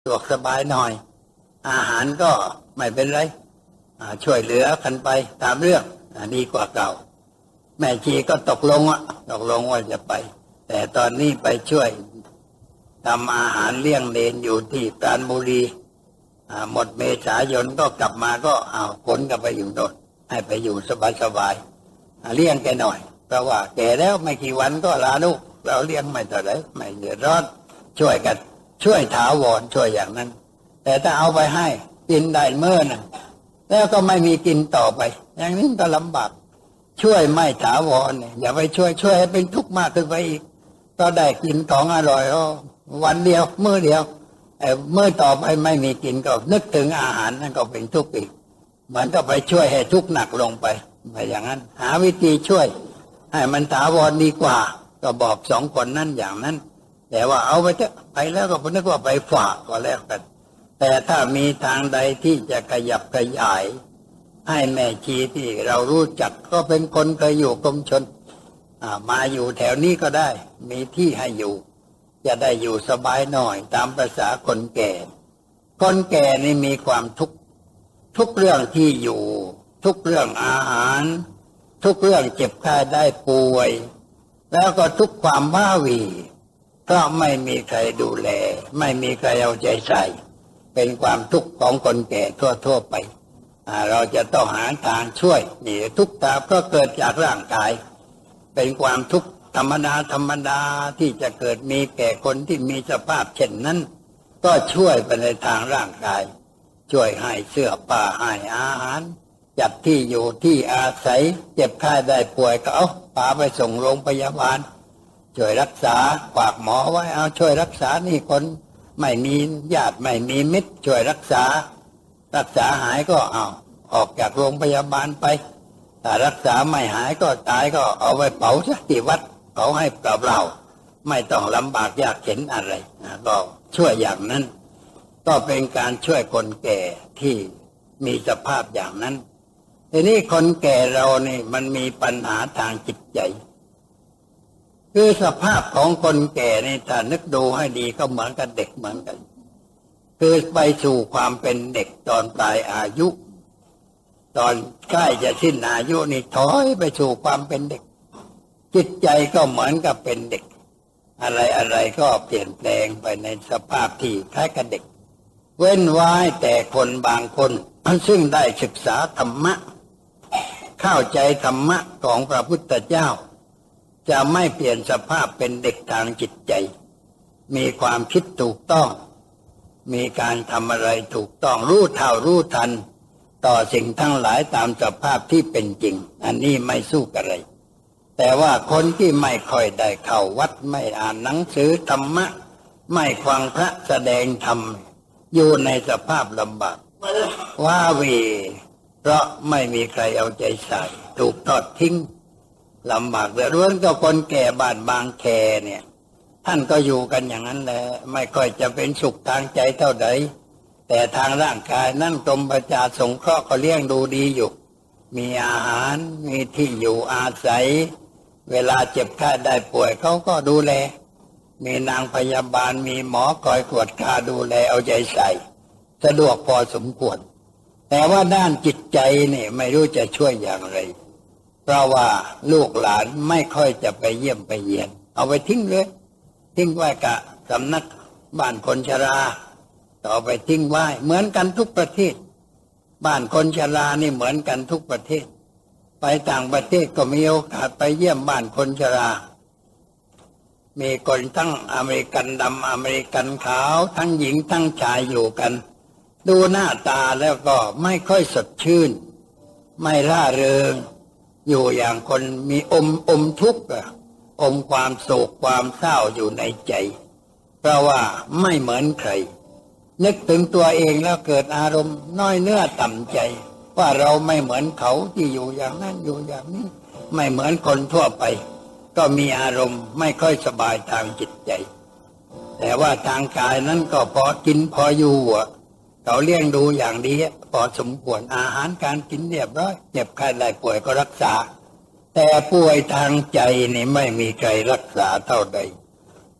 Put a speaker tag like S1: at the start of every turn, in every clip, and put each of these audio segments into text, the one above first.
S1: สะดวกสบายหน่อยอาหารก็ไม่เป็นไรช่วยเหลือกันไปตามเรื่องดีกว่าเก่าแม่ชีก็ตกลงว่าจะไปแต่ตอนนี้ไปช่วยทำอาหารเลี้ยงเนรอยู่ที่ปราณบุรีหมดเมษายนก็กลับมาก็ขนกลับไปอยู่โน่นให้ไปอยู่สบายๆเลี้ยงแกหน่อยเพราะว่าแก่แล้วไม่กี่วันก็ลาลูกเราเลี้ยงไม่ต่อไรไม่เดือดร้อนช่วยกันช่วยถาวรช่วยอย่างนั้นแต่ถ้าเอาไปให้กินได้เมื่อนะแล้วก็ไม่มีกินต่อไปอย่างนี้ก็ลำบากช่วยไม่ถาวรเนี่ยอย่าไปช่วยให้เป็นทุกข์มากขึ้นไปอีกก็ได้กินของอร่อยวันเดียวมื้อเดียวเมื่อต่อไปไม่มีกินก็นึกถึงอาหารนั่นก็เป็นทุกข์อีกมันก็ไปช่วยให้ทุกข์หนักลงไปอย่างนั้นหาวิธีช่วยให้มันถาวรดีกว่าก็บอกสองคนนั้นอย่างนั้นแต่ว่าเอาไปเถอะไปแล้วก็นึกว่าไปฝากก็แล้วกันแต่ถ้ามีทางใดที่จะขยับขยายให้แม่ชีที่เรารู้จักก็เป็นคนเคยอยู่กรมชลมาอยู่แถวนี้ก็ได้มีที่ให้อยู่จะได้อยู่สบายหน่อยตามภาษาคนแก่คนแก่นี่มีความทุกเรื่องที่อยู่ทุกเรื่องอาหารทุกเรื่องเจ็บไข้ได้ป่วยแล้วก็ทุกความว้าหวีก็ไม่มีใครดูแลไม่มีใครเอาใจใส่เป็นความทุกข์ของคนแก่ทั่วไปเราจะต้องหาทางช่วยนี่ทุกข์ตามก็เกิดจากร่างกายเป็นความทุกข์ธรรมดาที่จะเกิดมีแก่คนที่มีสภาพเช่นนั้นก็ช่วยไปในทางร่างกายช่วยให้เสื้อผ้าให้อาหารจัดที่อยู่ที่อาศัยเจ็บไข้ได้ป่วยก็เอาพาไปส่งโรงพยาบาลช่วยรักษาฝากหมอไว้ช่วยรักษานี่คนไม่มีญาติไม่มีมิตรช่วยรักษาหายก็ออกจากโรงพยาบาลไปถ้ารักษาไม่หายก็ตายก็เอาไปเผาซะที่วัดเผาให้เปล่าๆไม่ต้องลำบากยากเข็ญอะไรก็ช่วยอย่างนั้นก็เป็นการช่วยคนแก่ที่มีสภาพอย่างนั้นทีนี้คนแก่เรานี่มันมีปัญหาทางจิตใจคือสภาพของคนแก่นี่ถ้านึกดูให้ดีก็เหมือนกับเด็กเหมือนกันคือไปสู่ความเป็นเด็กตอนปลายอายุตอนใกล้จะสิ้นอายุนี่ถอยไปสู่ความเป็นเด็กจิตใจก็เหมือนกับเป็นเด็กอะไรก็เปลี่ยนแปลงไปในสภาพที่คล้ายกับเด็กเว้นไว้แต่คนบางคนซึ่งได้ศึกษาธรรมะเข้าใจธรรมะของพระพุทธเจ้าจะไม่เปลี่ยนสภาพเป็นเด็กทางจิตใจมีความคิดถูกต้องมีการทำอะไรถูกต้องรู้เท่ารู้ทันต่อสิ่งทั้งหลายตามสภาพที่เป็นจริงอันนี้ไม่สู้กันเลยแต่ว่าคนที่ไม่ค่อยได้เข้าวัดไม่อ่านหนังสือธรรมะไม่ฟังพระแสดงธรรมอยู่ในสภาพลำบากว้าเหวเพราะไม่มีใครเอาใจใส่ถูกทอดทิ้งลำบากเดือดร้อนก็คนแก่บ้านบางแคเนี่ยท่านก็อยู่กันอย่างนั้นแหละไม่ค่อยจะเป็นสุขทางใจเท่าใดแต่ทางร่างกายนั่นกรมประชาสงเคราะห์ก็เลี้ยงดูดีอยู่มีอาหารมีที่อยู่อาศัยเวลาเจ็บไข้ได้ป่วยเขาก็ดูแลมีนางพยาบาลมีหมอคอยตรวจคาดูแลเอาใจใส่สะดวกพอสมควรแต่ว่าด้านจิตใจนี่ไม่รู้จะช่วยอย่างไรเพราะว่าลูกหลานไม่ค่อยจะไปเยี่ยมไปเยียนเอาไปทิ้งเลยทิ้งไว้กับสำนักบ้านคนชราต่อไปทิ้งไว้เหมือนกันทุกประเทศบ้านคนชรานี่เหมือนกันทุกประเทศไปต่างประเทศก็มีโอกาสไปเยี่ยมบ้านคนชรามีคนทั้งอเมริกันดำอเมริกันขาวทั้งหญิงทั้งชายอยู่กันดูหน้าตาแล้วก็ไม่ค่อยสดชื่นไม่ร่าเริงอยู่อย่างคนมีอมทุกข์อมความโศกความเศร้าอยู่ในใจเพราะว่าไม่เหมือนใครนึกถึงตัวเองแล้วเกิดอารมณ์น้อยเนื้อต่ำใจว่าเราไม่เหมือนเขาที่อยู่อย่างนั้นอยู่อย่างนี้ไม่เหมือนคนทั่วไปก็มีอารมณ์ไม่ค่อยสบายทางจิตใจแต่ว่าทางกายนั้นก็พอกินพออยู่เขาเลี้ยงดูอย่างดีพอสมควรอาหารการกินเรียบร้อยเจ็บไข้ได้ป่วยก็รักษาแต่ป่วยทางใจนี่ไม่มีใครรักษาเท่าใด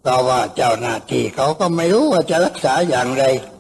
S1: เพราะว่าเจ้าหน้าที่เขาก็ไม่รู้ว่าจะรักษาอย่างไร